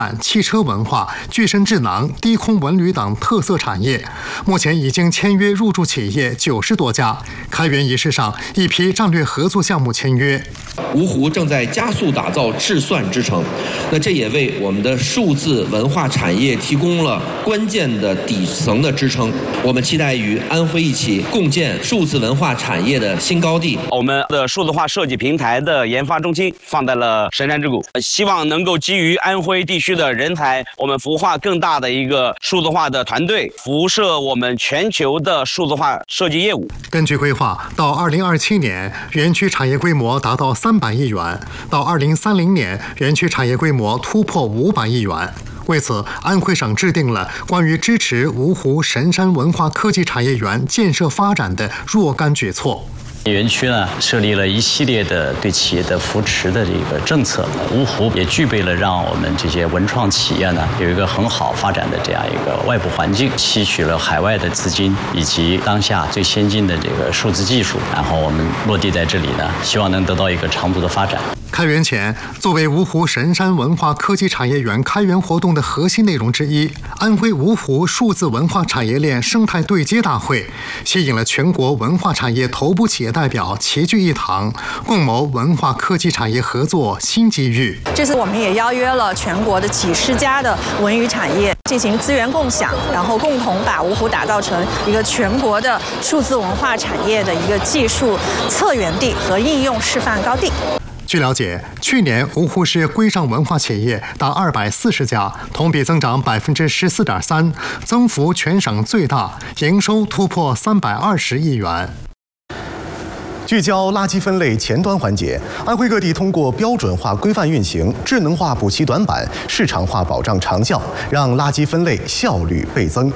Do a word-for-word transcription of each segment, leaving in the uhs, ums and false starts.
汽车文化、具身智囊、低空文旅等特色产业，目前已经签约入驻企业九十多家。开园仪式上，一批战略合作项目签约。 芜湖正在加速打造智算之城，那这也为我们的数字文化产业提供了关键的底层的支撑。我们期待与安徽一起共建数字文化产业的新高地。 我们的数字化设计平台的研发中心放在了神山之谷，希望能够基于安徽地区的人才，我们孵化更大的一个数字化的团队，辐射我们全球的数字化设计业务。 根据规划，到二零二七年，园区产业规模达到三百亿元；到二零三零年，园区产业规模突破五百亿元。为此，安徽省制定了关于支持芜湖神山文化科技产业园建设发展的若干举措。 园区呢设立了一系列的对企业的扶持的这个政策，芜湖也具备了让我们这些文创企业呢有一个很好发展的这样一个外部环境，吸取了海外的资金以及当下最先进的这个数字技术，然后我们落地在这里呢，希望能得到一个长足的发展。 开园前，作为芜湖神山文化科技产业园开园活动的核心内容之一，安徽芜湖数字文化产业链生态对接大会，吸引了全国文化产业头部企业代表齐聚一堂，共谋文化科技产业合作新机遇。 这次我们也邀约了全国的几十家的文娱产业进行资源共享，然后共同把芜湖打造成一个全国的数字文化产业的一个技术策源地和应用示范高地。 据了解，去年芜湖市规上文化企业达二百四十家，同比增长百分之十四点三，增幅全省最大，营收突破三百二十亿元。 聚焦垃圾分类前端环节，安徽各地通过标准化规范运行、智能化补齐短板、市场化保障长效，让垃圾分类效率倍增。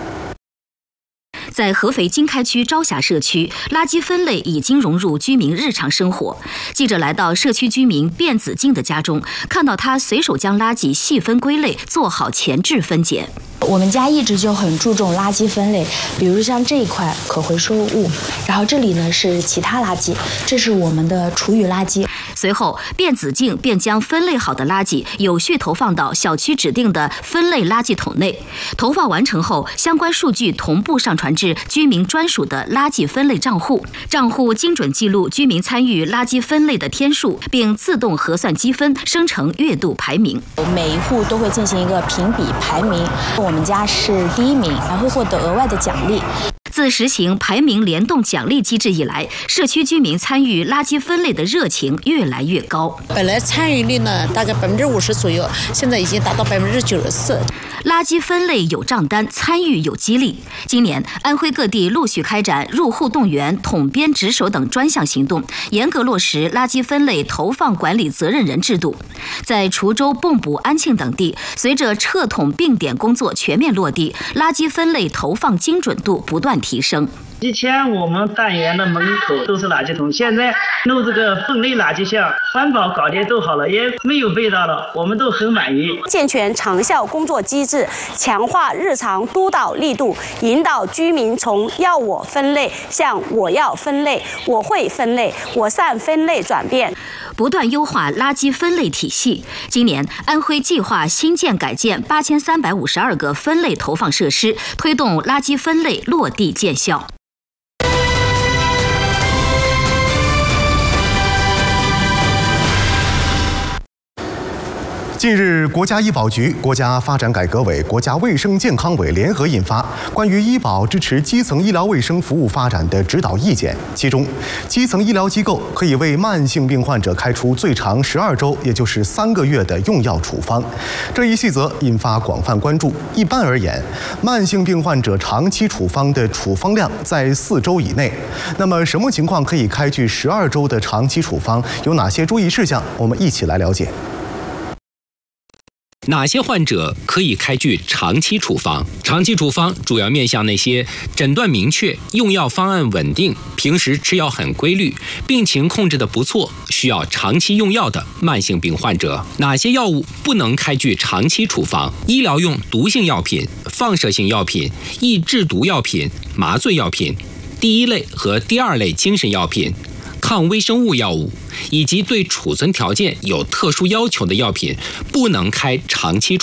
在合肥经开区朝霞社区，垃圾分类已经融入居民日常生活。记者来到社区居民卞子静的家中，看到他随手将垃圾细分归类，做好前置分拣。 我们家一直就很注重垃圾分类，比如像这一块可回收物，然后这里呢是其他垃圾，这是我们的厨余垃圾。 随后，卞子静便将分类好的垃圾有序投放到小区指定的分类垃圾桶内。投放完成后，相关数据同步上传至居民专属的垃圾分类账户，账户精准记录居民参与垃圾分类的天数，并自动核算积分，生成月度排名。 每一户都会进行一个评比排名，我们家是第一名，还会获得额外的奖励。 自实行排名联动奖励机制以来，社区居民参与垃圾分类的热情越来越高。 本来参与率呢大概百分之五十左右，现在已经达到百分之九十四。 垃圾分类有账单，参与有激励。今年，安徽各地陆续开展入户动员、统编值守等专项行动，严格落实垃圾分类投放管理责任人制度。在滁州、蚌埠、安庆等地，随着撤桶并点工作全面落地，垃圾分类投放精准度不断提升。 以前我们单元的门口都是垃圾桶，现在弄这个分类垃圾箱，环保搞得都好了，也没有味道了，我们都很满意。 健全长效工作机制，强化日常督导力度，引导居民从要我分类向我要分类、我会分类、我善分类转变， 不断优化垃圾分类体系。今年，安徽计划新建改建八千三百五十二个分类投放设施，推动垃圾分类落地见效。 近日，国家医保局、国家发展改革委、国家卫生健康委联合印发《关于医保支持基层医疗卫生服务发展的指导意见》，其中，基层医疗机构可以为慢性病患者开出最长十二周，也就是三个月的用药处方。这一细则引发广泛关注。一般而言，慢性病患者长期处方的处方量在四周以内。那么，什么情况可以开具十二周的长期处方？有哪些注意事项？我们一起来了解。 哪些患者可以开具长期处方？长期处方主要面向那些诊断明确、用药方案稳定、平时吃药很规律、病情控制得不错、需要长期用药的慢性病患者。哪些药物不能开具长期处方？医疗用毒性药品、放射性药品、易制毒药品、麻醉药品、第一类和第二类精神药品、抗微生物药物以及对储存条件有特殊要求的药品不能开长期处方。